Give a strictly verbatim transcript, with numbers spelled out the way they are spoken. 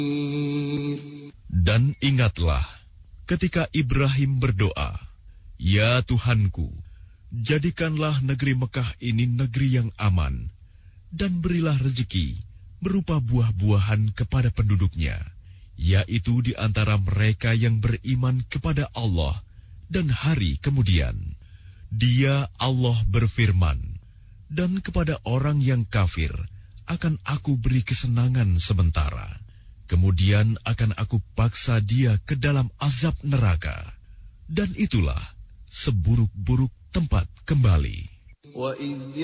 Dan ingatlah ketika Ibrahim berdoa, "Ya Tuhanku, jadikanlah negeri Mekah ini negeri yang aman, dan berilah rezeki berupa buah-buahan kepada penduduknya, yaitu di antara mereka yang beriman kepada Allah dan hari kemudian." Dia Allah berfirman, "Dan kepada orang yang kafir akan aku beri kesenangan sementara. Kemudian akan aku paksa dia ke dalam azab neraka. Dan itulah seburuk-buruk tempat kembali."